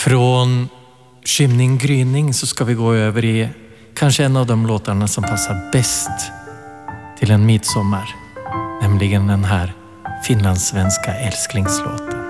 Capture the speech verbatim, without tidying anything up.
Från skymning gryning så ska vi gå över i kanske en av de låtarna som passar bäst till en midsommar. Nämligen den här finlandssvenska älsklingslåten.